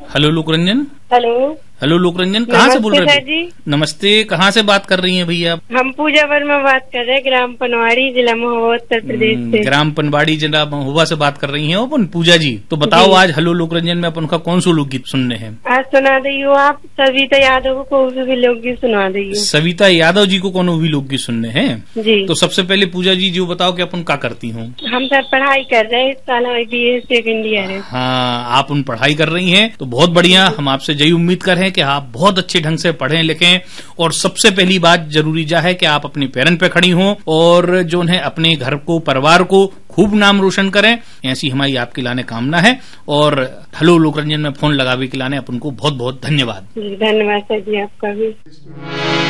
Hello लोकरंजन। Hello लोकरंजन, कहाँ से बोल रहे हैं जी? नमस्ते, कहाँ से बात कर रही हैं भैया? हम पूजा वर्मा बात कर रहे हैं, ग्राम पनवाड़ी, जिला महोबा, उत्तर प्रदेश से। ग्राम पनवाड़ी, जिला महोबा से बात कर रही हैं अपन पूजा जी। तो बताओ आज हेलो लोकरंजन में अपन का कौन सा लोकगीत सुनने हैं? आज सुना दियो आप सविता यादव को कोई भी लोकगीत सुना दियो। सविता यादव जी को कौन भी लोकगीत सुनने हैं जी। तो सबसे पहले पूजा जी जो बताओ कि अपन क्या करती हूँ? हम सर पढ़ाई कर रहे हैं, इस साल BA सेकेंड ईयर है। हाँ, आप उन पढ़ाई कर रही हैं तो बहुत बढ़िया। हम आपसे यही उम्मीद कर रहे हैं कि आप बहुत अच्छे ढंग से पढ़ें लिखें, और सबसे पहली बात जरूरी जा है कि आप अपने पैरों पे खड़ी हों और जो है अपने घर को, परिवार को खूब नाम रोशन करें। ऐसी हमारी आपके लाने कामना है। और हेलो लोकरंजन में फोन लगावे के लाने अपन को बहुत बहुत धन्यवाद। धन्यवाद सर जी, आपका भी।